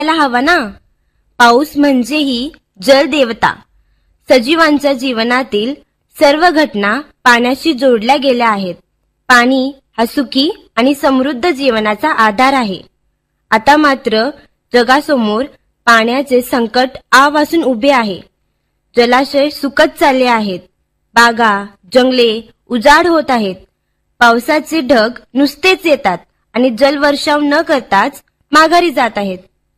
यायला हवा ना. पाऊस म्हणजेही जलदेवता. सजीवांच्या जीवनातील सर्व घटना पाण्याशी जोडल्या गेल्या आहेत. पाणी हा सुखी आणि समृद्ध जीवनाचा आधार आहे. आता मात्र जगासमोर पाण्याचे संकट आवासून उभे आहे. जलाशय सुकत चालले आहेत. बागा, जंगले उजाड होत आहेत. पावसाचे ढग नुसतेच येतात आणि जलवर्षाव न करताच माघारी जात आहेत.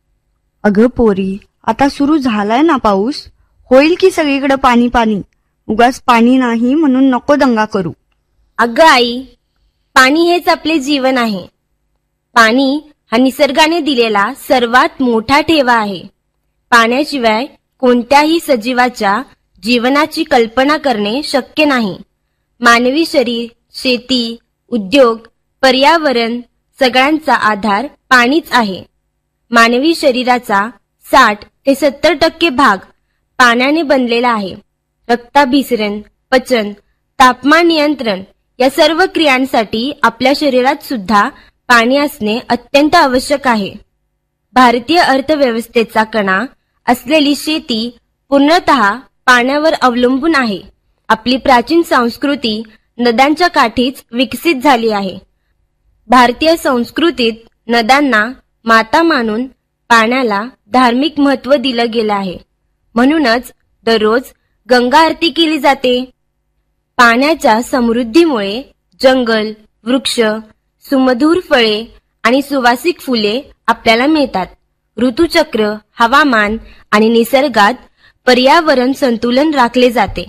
अगं पोरी, आता सुरू झालाय ना पाऊस. होईल की सगळीकडे पाणी पाणी. उगाच पाणी नाही म्हणून नको दंगा करू. अगं आई, पाणी हेच आपले जीवन आहे. पाणी हा निसर्गाने दिलेला सर्वात मोठा ठेवा आहे. पाण्याशिवाय कोणत्याही सजीवाच्या जीवनाची कल्पना करणे शक्य नाही. मानवी शरीर, शेती, उद्योग, पर्यावरण सगळ्यांचा आधार पाणीच आहे. मानवी शरीराचा 60 ते 70% भाग पाण्याने बनलेला आहे. रक्ताभिसरण, पचन, तापमान नियंत्रण या सर्व क्रियांसाठी आपल्या शरीरात सुद्धा पाणी असणे अत्यंत आवश्यक आहे. भारतीय अर्थव्यवस्थेचा कणा असलेली शेती पूर्णतः पाण्यावर अवलंबून आहे. आपली प्राचीन संस्कृती नद्यांच्या काठीच विकसित झाली आहे. भारतीय संस्कृतीत नद्यांना माता मानून पाण्याला धार्मिक महत्त्व दिलं गेलं आहे. म्हणूनच दररोज गंगा आरती केली जाते. पाण्याच्या समृद्धीमुळे जंगल, वृक्ष, सुमधुर फळे आणि सुवासिक फुले आपल्याला मिळतात. ऋतुचक्र, हवामान आणि निसर्गात पर्यावरण संतुलन राखले जाते.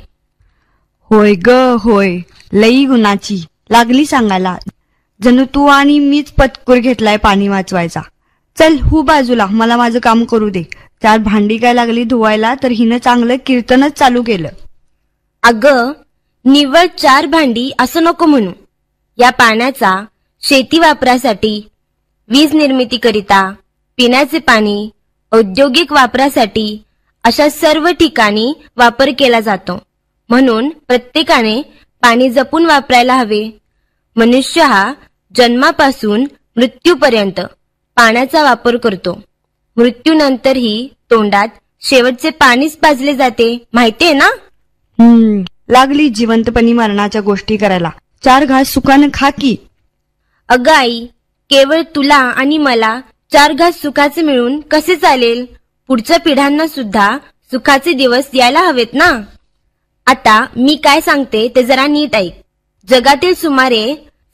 होय ग होय, लई गुणाची लागली सांगायला. जणू तू आणि मीच पतकूर घेतलाय पाणी वाचवायचा. चल हू बाजूला, मला माझं काम करू दे. 4 भांडी काय लागली धुवायला तर हिनं चांगलं कीर्तनच चालू केलं. अगं, निव्वळ 4 भांडी असं नको म्हणू. या पाण्याचा शेती वापरासाठी, वीज निर्मितीकरिता, पिण्याचे पाणी, औद्योगिक वापरासाठी अशा सर्व ठिकाणी वापर केला जातो. म्हणून प्रत्येकाने पाणी जपून वापरायला हवे. मनुष्य हा जन्मापासून मृत्यूपर्यंत पाण्याचा वापर करतो. मृत्यूनंतरही तोंडात शेवटचे पाणीच पाजले जाते, माहितीये ना. लागली जिवंतपणी मरणाच्या गोष्टी करायला. 4 घास सुखानं खा की. अगं आई, केवळ तुला आणि मला 4 घास सुखाचे मिळून कसे चालेल. पुढच्या पिढ्यांना सुद्धा सुखाचे दिवस यायला हवेत ना. आता मी काय सांगते ते जरा नीट ऐक. जगातील सुमारे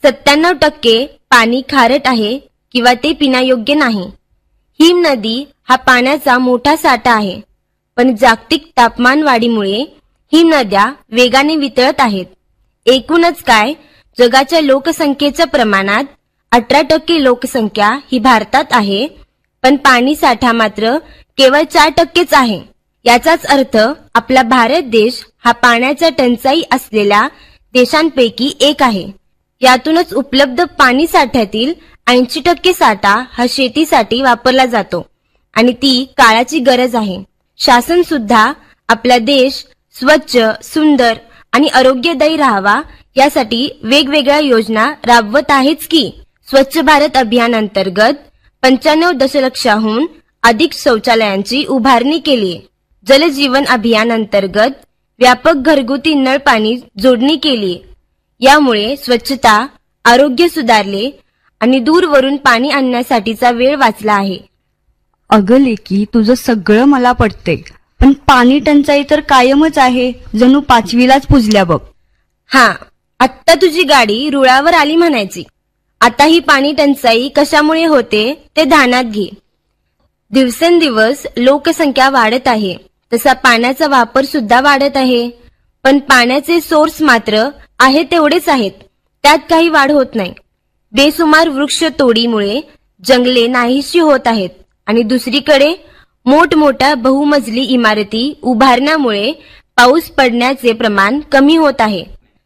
97% पाणी खारट आहे किंवा ते पिण्यायोग्य नाही. हिम नदी हा पाण्याचा मोठा साठा आहे. पण जागतिक तापमान वाढीमुळे हिम नद्या वेगाने वितळत आहेत. एकूणच काय, जगाच्या लोकसंख्येच्या प्रमाणात 18% लोकसंख्या ही भारतात आहे. पण पाणी साठा मात्र केवळ 4%च आहे. याचाच अर्थ आपला भारत देश हा पाण्याच्या टंचाई असलेल्या देशांपैकी एक आहे. यातूनच उपलब्ध पाणी साठ्यातील 80% साठा हा शेतीसाठी वापरला जातो आणि ती काळाची गरज आहे. शासन सुद्धा आपला देश स्वच्छ, सुंदर आणि आरोग्यदायी राहावा यासाठी वेगवेगळ्या योजना राबवत आहेच की. स्वच्छ भारत अभियान अंतर्गत 95 दशलक्षाहून अधिक शौचालयांची उभारणी केली. जलजीवन अभियान अंतर्गत व्यापक घरगुती नळ पाणी जोडणी केली. यामुळे स्वच्छता, आरोग्य सुधारले आणि दूरवरून पाणी आणण्यासाठीचा वेळ वाचला आहे. अगं लेकी, तुझं सगळं मला पटतंय, पण पाणी टंचाई तर कायमच आहे. जणू 5वीलाच पुजल्या बघ. हा, आत्ता तुझी गाडी रुळावर आली म्हणायची. आता ही पाणी टंचाई कशामुळे होते ते ध्यानात घे. दिवसेंदिवस लोकसंख्या वाढत आहे, तसा पाण्याचा वापर सुद्धा वाढत आहे. पण पाण्याचे सोर्स मात्र आहे तेवढेच आहेत. त्यात काही वाढ होत नाही. बेसुमार वृक्ष तोडीमुळे जंगले नाहीशी होत आहेत आणि दुसरीकडे मोठमोठ्या बहुमजली इमारती उभारण्यामुळे पाऊस पडण्याचे प्रमाण कमी होत आहे.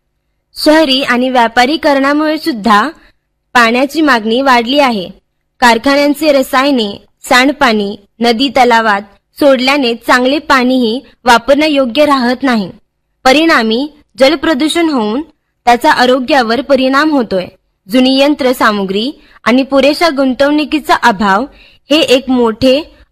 शहरी आणि व्यापारीकरणामुळे सुद्धा पाण्याची मागणी वाढली आहे. कारखान्यांचे रसायने, सांडपाणी नदी तलावात सोडल्याने चांगले पाणीही वापरण्यायोग्य राहत नाही. परिणामी जलप्रदूषण होऊन त्याचा आरोग्यावर परिणाम होतोय. जुनी यंत्रसामुग्री आणि पुरेशा गुंतवणुकीचा अभाव हे एक मोठे